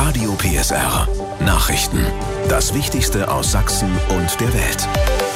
Radio PSR. Nachrichten. Das Wichtigste aus Sachsen und der Welt.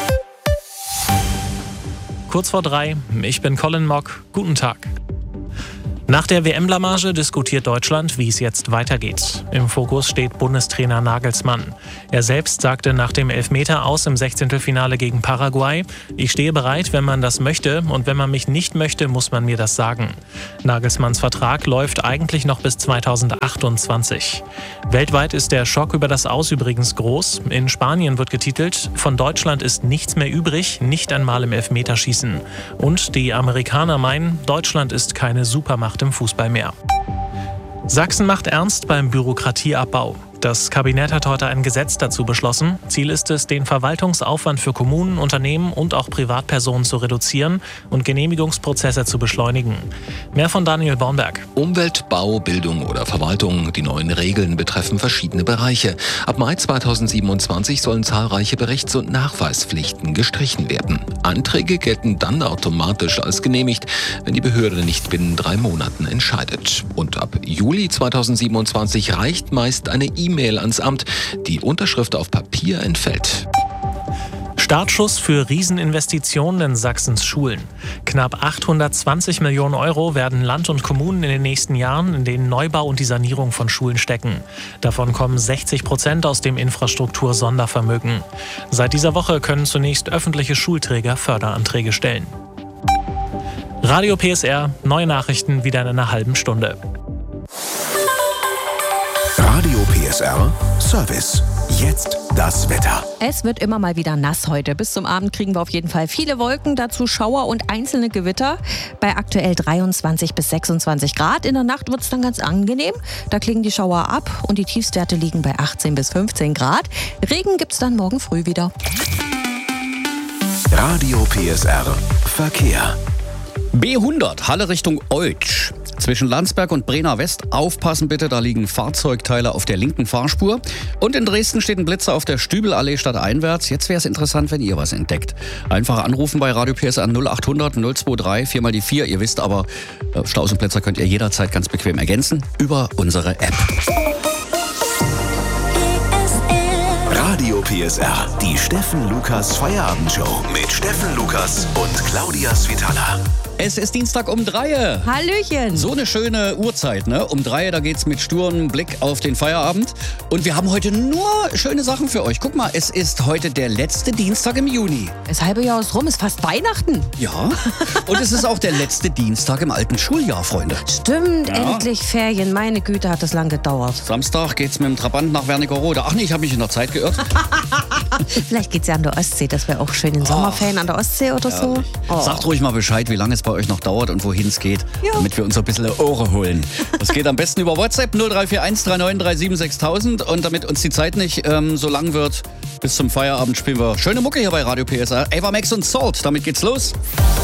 Kurz vor 3, ich bin Colin Mock. Guten Tag. Nach der WM-Blamage diskutiert Deutschland, wie es jetzt weitergeht. Im Fokus steht Bundestrainer Nagelsmann. Er selbst sagte nach dem Elfmeter aus im 16. gegen Paraguay: Ich stehe bereit, wenn man das möchte, und wenn man mich nicht möchte, muss man mir das sagen. Nagelsmanns Vertrag läuft eigentlich noch bis 2028. Weltweit ist der Schock über das Aus übrigens groß. In Spanien wird getitelt: Von Deutschland ist nichts mehr übrig, nicht einmal im Elfmeterschießen. Und die Amerikaner meinen, Deutschland ist keine Supermacht im Fußball mehr. Sachsen macht ernst beim Bürokratieabbau. Das Kabinett hat heute ein Gesetz dazu beschlossen. Ziel ist es, den Verwaltungsaufwand für Kommunen, Unternehmen und auch Privatpersonen zu reduzieren und Genehmigungsprozesse zu beschleunigen. Mehr von Daniel Bornberg. Umwelt, Bau, Bildung oder Verwaltung. Die neuen Regeln betreffen verschiedene Bereiche. Ab Mai 2027 sollen zahlreiche Berichts- und Nachweispflichten gestrichen werden. Anträge gelten dann automatisch als genehmigt, wenn die Behörde nicht binnen 3 Monaten entscheidet. Und ab Juli 2027 reicht meist eine E-Mail ans Amt. Die Unterschrift auf Papier entfällt. Startschuss für Rieseninvestitionen in Sachsens Schulen. Knapp 820 Millionen Euro werden Land und Kommunen in den nächsten Jahren in den Neubau und die Sanierung von Schulen stecken. Davon kommen 60% aus dem Infrastruktur-Sondervermögen. Seit dieser Woche können zunächst öffentliche Schulträger Förderanträge stellen. Radio PSR, neue Nachrichten wieder in einer halben Stunde. Radio PSR Service. Jetzt das Wetter. Es wird immer mal wieder nass heute. Bis zum Abend kriegen wir auf jeden Fall viele Wolken, dazu Schauer und einzelne Gewitter. Bei aktuell 23 bis 26 Grad. In der Nacht wird es dann ganz angenehm. Da klingen die Schauer ab und die Tiefstwerte liegen bei 18 bis 15 Grad. Regen gibt es dann morgen früh wieder. Radio PSR Verkehr. B100, Halle Richtung Oitsch. Zwischen Landsberg und Brenner West aufpassen bitte, da liegen Fahrzeugteile auf der linken Fahrspur. Und in Dresden steht ein Blitzer auf der Stübelallee stadteinwärts. Jetzt wäre es interessant, wenn ihr was entdeckt. Einfach anrufen bei Radio PSR 0800 023 4 mal die 4. Ihr wisst aber, Staus und Blitzer könnt ihr jederzeit ganz bequem ergänzen über unsere App. Radio PSR, die Steffen Lukas Feierabendshow mit Steffen Lukas und Claudia Svitala. Es ist Dienstag um 3. Hallöchen. So eine schöne Uhrzeit, ne? Um 3, da geht's mit sturem Blick auf den Feierabend. Und wir haben heute nur schöne Sachen für euch. Guck mal, es ist heute der letzte Dienstag im Juni. Das halbe Jahr ist rum, ist fast Weihnachten. Ja, und es ist auch der letzte Dienstag im alten Schuljahr, Freunde. Stimmt, Ja. endlich Ferien. Meine Güte, hat das lang gedauert. Samstag geht's mit dem Trabant nach Wernigerode. Ach nee, ich habe mich in der Zeit geirrt. Vielleicht geht's ja an der Ostsee. Das wäre auch schön in Sommerferien an der Ostsee oder so. Oh. Sagt ruhig mal Bescheid, wie lange es bei euch noch dauert und wohin es geht, damit wir uns so ein bisschen Ohren holen. Das geht am besten über WhatsApp 0341 3937 6000. Und damit uns die Zeit nicht so lang wird, bis zum Feierabend spielen wir schöne Mucke hier bei Radio PSR. Ava Max und Salt, damit geht's los.